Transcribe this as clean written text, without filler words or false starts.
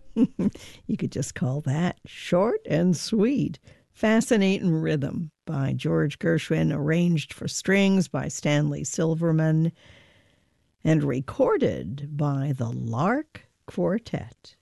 You could just call that short and sweet. Fascinating Rhythm by George Gershwin, arranged for strings by Stanley Silverman, and recorded by the Lark Quartet.